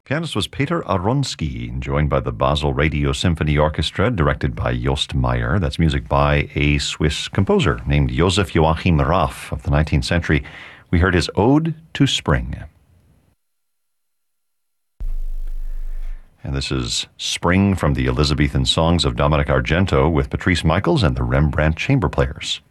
Pianist was Peter Aronsky, joined by the Basel Radio Symphony Orchestra, directed by Jost Meyer. That's music by a Swiss composer named Joseph Joachim Raff of the 19th century. We heard his Ode to Spring. And this is Spring from the Elizabethan Songs of Dominic Argento with Patrice Michaels and the Rembrandt Chamber Players.